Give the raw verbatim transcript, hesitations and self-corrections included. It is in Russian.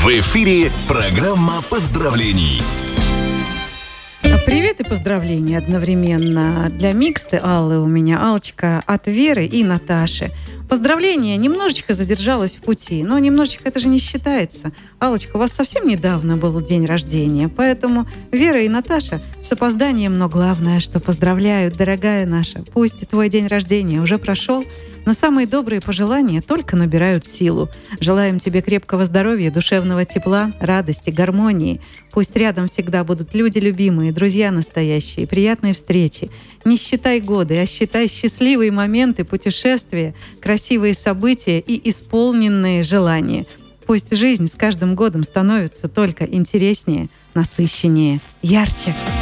В эфире программа поздравлений. Привет и поздравления одновременно для Миксты, Аллы у меня, Аллочка, от Веры и Наташи. Поздравление немножечко задержалось в пути, но немножечко это же не считается. Аллочка, у вас совсем недавно был день рождения, поэтому Вера и Наташа с опозданием, но главное, что поздравляют, дорогая наша. Пусть твой день рождения уже прошел, но самые добрые пожелания только набирают силу. Желаем тебе крепкого здоровья, душевного тепла, радости, гармонии. Пусть рядом всегда будут люди любимые, друзья настоящие, приятные встречи. Не считай годы, а считай счастливые моменты, путешествия, красивые события и исполненные желания. Пусть жизнь с каждым годом становится только интереснее, насыщеннее, ярче.